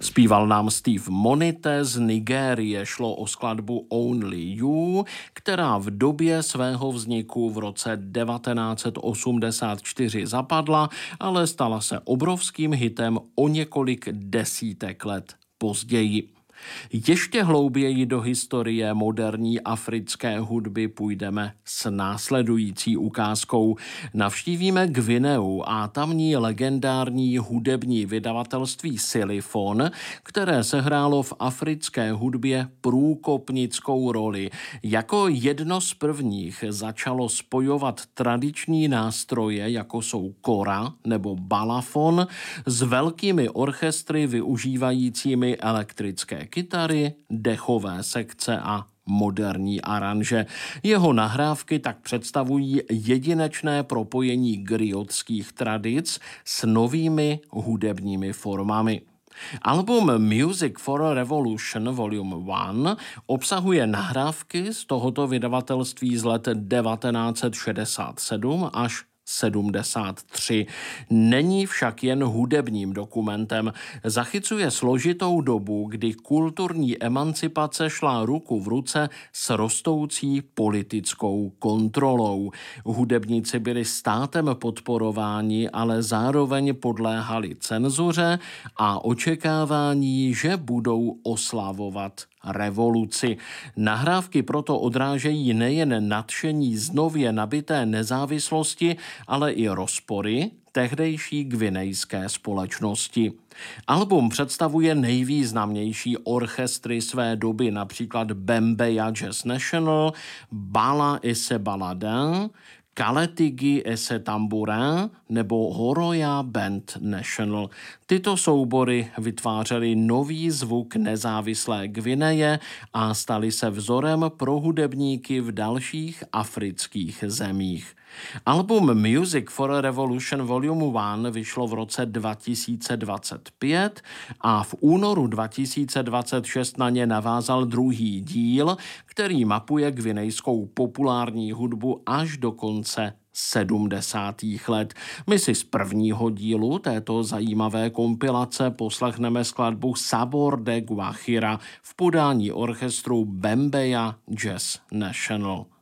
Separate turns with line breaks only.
Zpíval nám Steve Monite z Nigérie, šlo o skladbu Only You, která v době svého vzniku v roce 1984 zapadla, ale stala se obrovským hitem o několik desítek let později. Ještě hlouběji do historie moderní africké hudby půjdeme s následující ukázkou. Navštívíme Gvineu a tamní legendární hudební vydavatelství Silifon, které sehrálo v africké hudbě průkopnickou roli. Jako jedno z prvních začalo spojovat tradiční nástroje, jako jsou kora nebo balafon, s velkými orchestry využívajícími elektrické kytary, dechové sekce a moderní aranže. Jeho nahrávky tak představují jedinečné propojení griotských tradic s novými hudebními formami. Album Music for a Revolution Volume 1 obsahuje nahrávky z tohoto vydavatelství z let 1967 až 73. Není však jen hudebním dokumentem. Zachycuje složitou dobu, kdy kulturní emancipace šla ruku v ruce s rostoucí politickou kontrolou. Hudebníci byli státem podporováni, ale zároveň podléhali cenzuře a očekávání, že budou oslavovat revoluci. Nahrávky proto odrážejí nejen nadšení z nově nabité nezávislosti, ale i rozpory tehdejší gvinejské společnosti. Album představuje nejvýznamnější orchestry své doby, například Bembeya Jazz National, Bala Esse Baladin, Kaletigi Esse Tambourin nebo Horoya Band National. Tyto soubory vytvářely nový zvuk nezávislé Gvineje a staly se vzorem pro hudebníky v dalších afrických zemích. Album Music for a Revolution Volume 1 vyšlo v roce 2025 a v únoru 2026 na ně navázal druhý díl, který mapuje gvinejskou populární hudbu až do konce 70. let. My si z prvního dílu této zajímavé kompilace poslechneme skladbu Sabor de Guajira v podání orchestru Bembeya Jazz National.